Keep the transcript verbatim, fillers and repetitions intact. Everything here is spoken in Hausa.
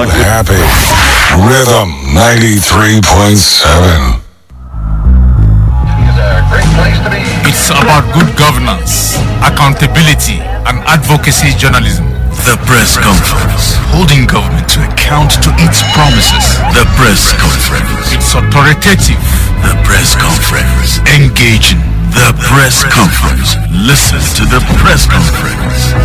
happy. Rhythm ninety-three point seven. It's about good governance, accountability, and advocacy journalism. The Press Conference, holding government to account to its promises. The Press Conference. It's authoritative. The Press Conference. Engaging. The Press Conference. Listen to the Press Conference.